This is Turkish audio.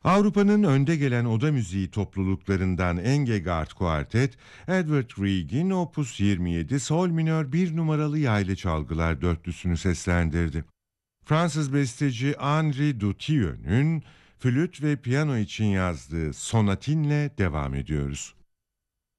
Avrupa'nın önde gelen oda müziği topluluklarından Engegard Quartet, Edward Grieg'in Opus 27 Sol minör bir numaralı yaylı çalgılar dörtlüsünü seslendirdi. Fransız besteci Henri Dutilleux'ün flüt ve piyano için yazdığı sonatinle devam ediyoruz.